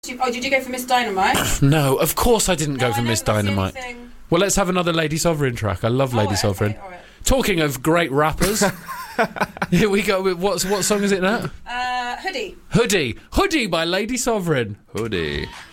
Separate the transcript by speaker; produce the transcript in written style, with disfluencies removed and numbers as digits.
Speaker 1: Oh, did you go for Miss Dynamite?
Speaker 2: No, of course I didn't go for Miss
Speaker 1: That's the only
Speaker 2: Dynamite.
Speaker 1: thing.
Speaker 2: Well, let's have another Lady Sovereign track. I love Lady Sovereign.
Speaker 1: Okay, all right.
Speaker 2: Talking of great rappers, here we go. What song is it now?
Speaker 1: Hoodie.
Speaker 2: Hoodie by Lady Sovereign.
Speaker 3: Hoodie.